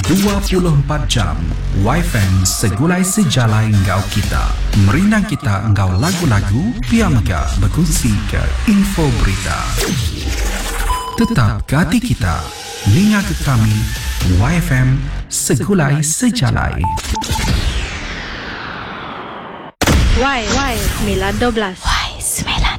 24 jam YFM segulai sejalai engkau kita. Merindang kita engkau lagu-lagu, piamga berkongsi ke info berita. Tetap ke hati kita, linga ke kami, YFM segulai sejalai. Y 912. Y 912.